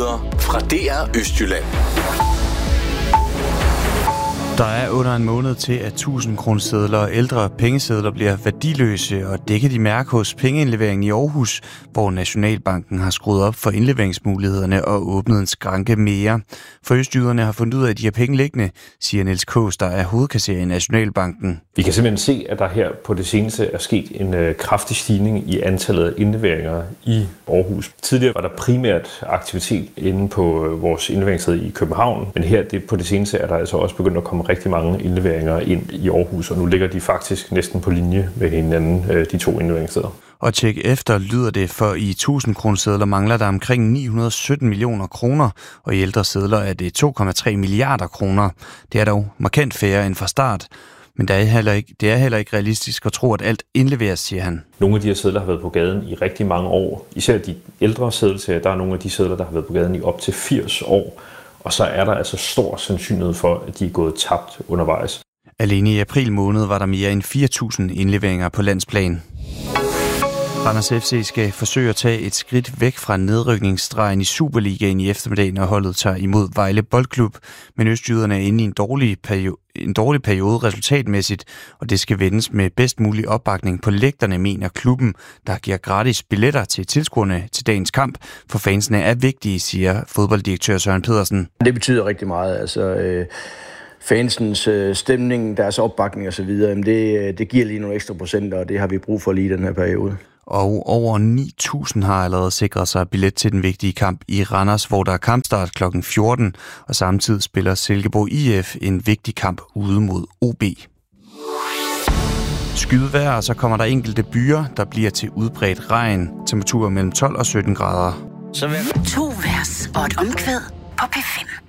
Nyheder fra DR Østjylland. Der er under en måned til, at 1000-kronesedler og ældre pengesedler bliver værdiløse, og det kan de mærke hos pengeindleveringen i Aarhus, hvor Nationalbanken har skruet op for indleveringsmulighederne og åbnet en skranke mere. For østjyderne har fundet ud af, at de har penge liggende, siger Niels Kaas, der er hovedkasserer i Nationalbanken. Vi kan simpelthen se, at der her på det seneste er sket en kraftig stigning i antallet af indleveringer i Aarhus. Tidligere var der primært aktivitet inde på vores indleveringssted i København, men her på det seneste er der altså også begyndt at komme rigtig mange indleveringer ind i Aarhus, og nu ligger de faktisk næsten på linje med hinanden, de to indleveringssteder. Og tjek efter lyder det, for i 1000-kronesedler mangler der omkring 917 millioner kroner, og i ældre sedler er det 2,3 milliarder kroner. Det er dog markant færre end fra start. Men det er heller ikke realistisk at tro, at alt indleveres, siger han. Nogle af de her sedler har været på gaden i rigtig mange år. Især de ældre sedler, der er nogle af de sedler, der har været på gaden i op til 80 år. Og så er der altså stor sandsynlighed for, at de er gået tabt undervejs. Alene i april måned var der mere end 4.000 indleveringer på landsplan. Randers FC skal forsøge at tage et skridt væk fra nedrykningsstregen i Superligaen i eftermiddag, når holdet tager imod Vejle Boldklub. Men østjyderne er inde i en dårlig periode resultatmæssigt, og det skal vendes med bedst mulig opbakning på lægterne, mener klubben, der giver gratis billetter til tilskuerne til dagens kamp, for fansene er vigtige, siger fodbolddirektør Søren Pedersen. Det betyder rigtig meget, fansens stemning, deres opbakning osv., det giver lige nogle ekstra procenter, og det har vi brug for lige i den her periode. Og over 9.000 har allerede sikret sig billet til den vigtige kamp i Randers, hvor der er kampstart kl. 14, og samtidig spiller Silkeborg IF en vigtig kamp ude mod OB. Skydevejr, og så kommer der enkelte byer, der bliver til udbredt regn. Temperaturer mellem 12 og 17 grader. Så 2 vers og et omkvæd på P5.